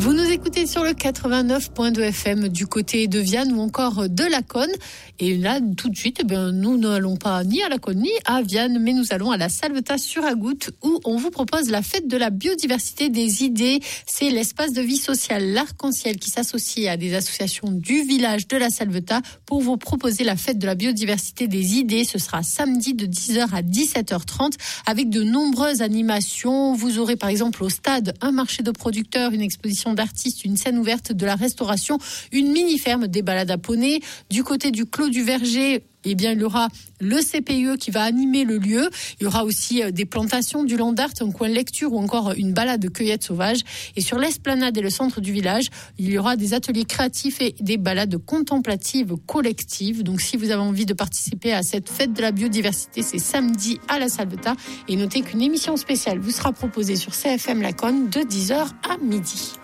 Vous nous écoutez sur le 89.2 FM du côté de Viane ou encore de Laconne. Et là, tout de suite, nous n'allons pas ni à Laconne ni à Viane, mais nous allons à la Salvetat sur Agoutte où on vous propose la fête de la biodiversité des idées. C'est l'espace de vie sociale L'Arc-en-Ciel qui s'associe à des associations du village de la Salvetat pour vous proposer la fête de la biodiversité des idées. Ce sera samedi de 10h à 17h30 avec de nombreuses animations. Vous aurez par exemple au stade un marché de producteurs, une exposition d'artistes, une scène ouverte de la restauration, une mini-ferme, des balades à poney. Du côté du Clos du Verger, il y aura le CPE qui va animer le lieu. Il y aura aussi des plantations, du land art, un coin lecture ou encore une balade de cueillette sauvage. Et sur l'esplanade et le centre du village, il y aura des ateliers créatifs et des balades contemplatives collectives. Donc si vous avez envie de participer à cette fête de la biodiversité, c'est samedi à la Salvetat. Et notez qu'une émission spéciale vous sera proposée sur CFM Laconne de 10h à midi.